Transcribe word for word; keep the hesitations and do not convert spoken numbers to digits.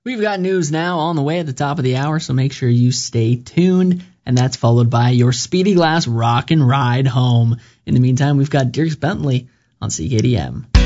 We've got news now on the way at the top of the hour, so make sure you stay tuned. And that's followed by your Speedy Glass Rock and Ride Home. In the meantime, we've got Dierks Bentley on C K D M.